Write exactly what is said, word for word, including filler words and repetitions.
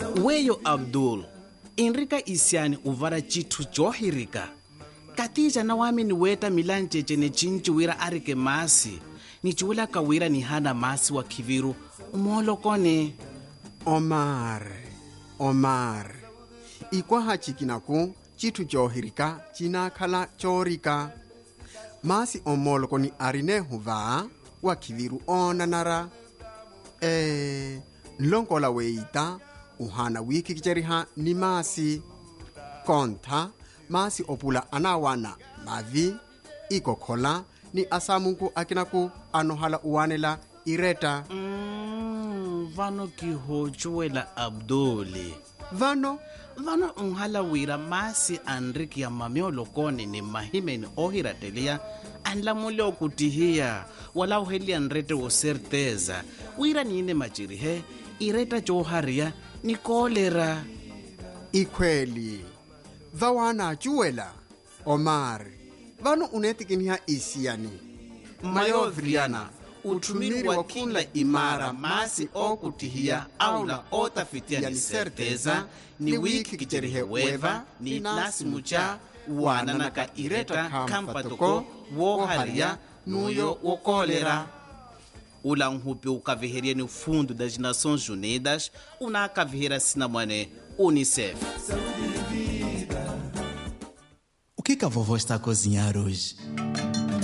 Weyo Abdul, inrika isiani uvara chitu johirika. Katija na wami ni weta milanjeje ne chinchi wira arike masi. Ni chula kawira ni hana masi wa kiviru umolo kone. Omar, Omar. Ikwa hachikinaku chitu johirika china kala chorika. Masi omolo koni arine huva wa kiviru onanara. Eh, nlongola weita uhana wiki kicheriha ni masi. Konta, masi opula anawana mavi, ikokhola ni asamunku akinaku anohala uwanela ireta. Mm, vano kihochuela Abduli. Vano? Vano unhala wira masi anriki ya mamiolo kone ni mahimeni ohiratelia anla mule okutihia wala uheli anrete o certeza wira niine machirihe ireta joharia ni kolera. Ikweli. Vawana chuela. Omar. Vano unetikiniha isiani. Mayovriana, utumiri wa kila imara masi okutihia au la otafitia ni certeza ni wiki kicherihe weva ni nasi mucha wananaka ireta kampatoko woharia nuyo wokolera. Ula nhupi ukaviheria ni fundo das Nações Unidas unakaviheria sinamwane Unicef. O que que a vovó está a cozinhar hoje?